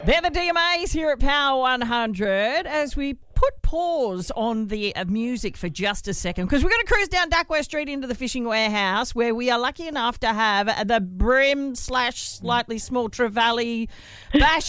They're the DMAs here at Power 100 as we put pause on the music for just a second because we're going to cruise down Duckworth Street into the Fishing Warehouse where we are lucky enough to have the Brim/slightly small Trevally Basher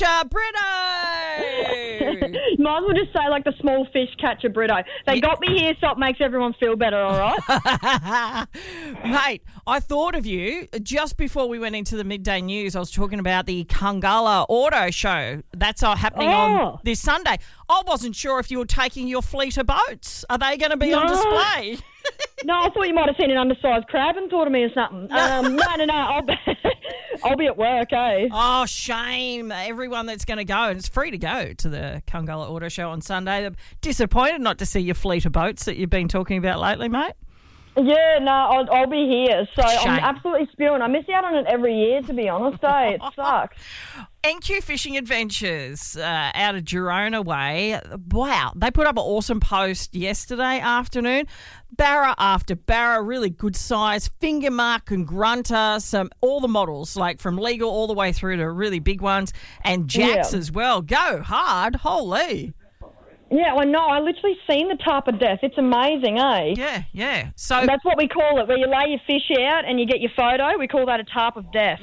Brito. Might as well just say like the small fish catcher Brito. They got me here so it makes everyone feel better, all right? Mate, I thought of you just before we went into the midday news. I was talking about the Kungala Auto Show. That's happening on this Sunday. I wasn't sure if you were taking your fleet of boats. Are they going to be on display? No, I thought you might have seen an undersized crab and thought of me or something. No. I'll be at work, eh? Oh, shame. Everyone that's going to go, and it's free to go to the Kungala Auto Show on Sunday. I'm disappointed not to see your fleet of boats that you've been talking about lately, mate. Yeah, no, I'll be here. So Shame. I'm absolutely spewing. I miss out on it every year, to be honest, eh? It sucks. NQ Fishing Adventures out of Girona way. Wow, they put up an awesome post yesterday afternoon. Barra after barra, really good size, finger mark and grunter, all the models, like from legal all the way through to really big ones, and jacks as well. Go hard, holy. Yeah, I know. I literally seen the tarp of death. It's amazing, eh? Yeah. So that's what we call it, where you lay your fish out and you get your photo. We call that a tarp of death.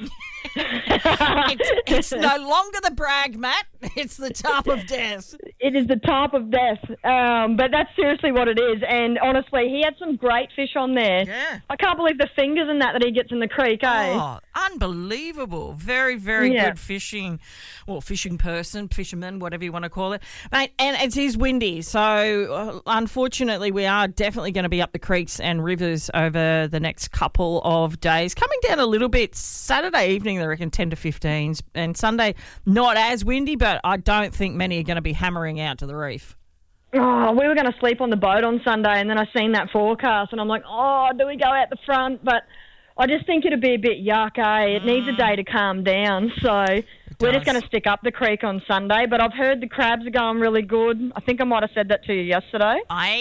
it's no longer the brag, Matt. It's the tarp of death. It is the tarp of death. But that's seriously what it is. And honestly, he had some great fish on there. Yeah. I can't believe the fingers and that he gets in the creek, eh? Oh, unbelievable. Very, very good fishing. Well, fisherman, whatever you want to call it. Mate, and it is windy. So, unfortunately, we are definitely going to be up the creeks and rivers over the next couple of days. Coming down a little bit Saturday evening, I reckon 10 to 15s. And Sunday, not as windy, but I don't think many are going to be hammering out to the reef. Oh, we were going to sleep on the boat on Sunday, and then I seen that forecast, and I'm like, do we go out the front? But I just think it'd be a bit yuck, eh? It needs a day to calm down, so we're just going to stick up the creek on Sunday. But I've heard the crabs are going really good. I think I might have said that to you yesterday.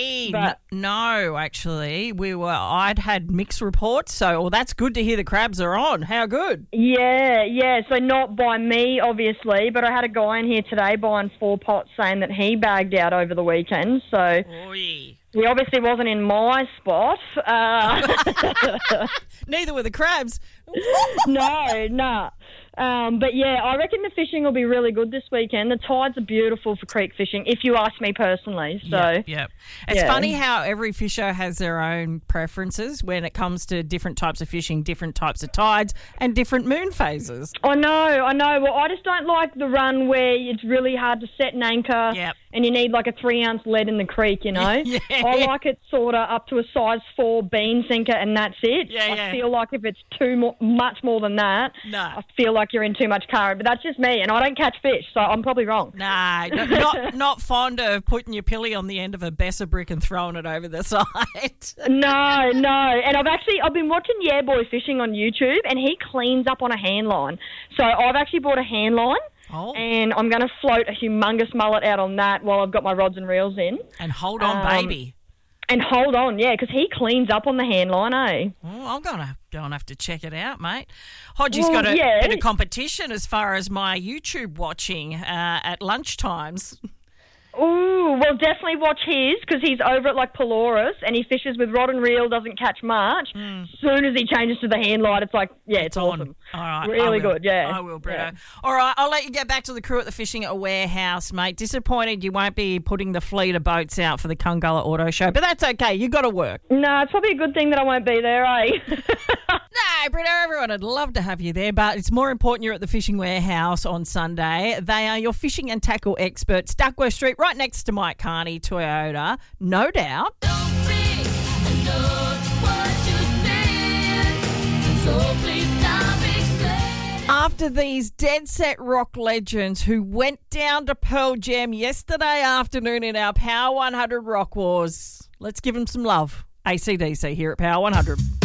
No, actually. I'd had mixed reports, so that's good to hear the crabs are on. How good? Yeah. So not by me, obviously, but I had a guy in here today buying 4 pots saying that he bagged out over the weekend, so... Oy. He obviously wasn't in my spot. Neither were the crabs. No. But yeah, I reckon the fishing will be really good this weekend. The tides are beautiful for creek fishing, if you ask me personally. So yeah. It's funny how every fisher has their own preferences when it comes to different types of fishing, different types of tides, and different moon phases. I know. Well, I just don't like the run where it's really hard to set an anchor and you need like a 3-ounce lead in the creek, you know? Yeah. I like it sort of up to a size 4 bean sinker and that's it. I feel like if it's much more than that, I feel like you're in too much current. But that's just me, and I don't catch fish, so I'm probably wrong. Nah, not fond of putting your pilly on the end of a Besser brick and throwing it over the side. No. And I've been watching Yeah Boy Fishing on YouTube, and he cleans up on a hand line. So I've actually bought a hand line. And I'm going to float a humongous mullet out on that while I've got my rods and reels in. And hold on, baby. And hold on, because he cleans up on the hand line, eh? Oh, I'm going to have to check it out, mate. Hodgie's got a bit of competition as far as my YouTube watching at lunchtimes. Ooh, well, definitely watch his because he's over at like Pelorus and he fishes with rod and reel, doesn't catch much. As soon as he changes to the hand light, it's like, it's awesome. All right. Really good, I will, Brito. Yeah. All right, I'll let you get back to the crew at the Fishing at a Warehouse, mate. Disappointed you won't be putting the fleet of boats out for the Kungala Auto Show, but that's okay. You got to work. No, it's probably a good thing that I won't be there, eh? No, Brito, everyone would love to have you there, but it's more important you're at the Fishing Warehouse on Sunday. They are your fishing and tackle experts. Duckworth Street, right next to Mike Carney Toyota, no doubt. After these dead set rock legends who went down to Pearl Jam yesterday afternoon in our Power 100 Rock Wars, let's give them some love. AC/DC here at Power 100.